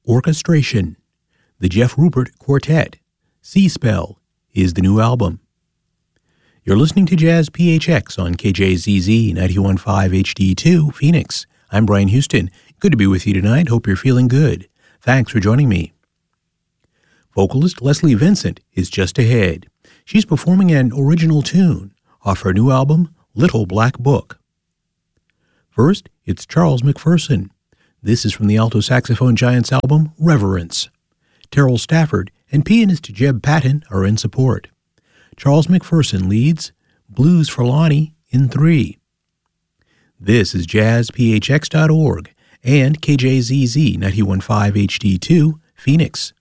Orchestration, the Jeff Rupert Quartet. C-Spell is the new album. You're listening to Jazz PHX on KJZZ 91.5 HD2, Phoenix. I'm Brian Houston. Good to be with you tonight. Hope you're feeling good. Thanks for joining me. Vocalist Leslie Vincent is just ahead. She's performing an original tune off her new album, Little Black Book. First, it's Charles McPherson. This is from the alto saxophone giant's album, Reverence. Terrell Stafford and pianist Jeb Patton are in support. Charles McPherson leads Blues for Lonnie in 3. This is jazzphx.org and KJZZ 91.5 HD2, Phoenix.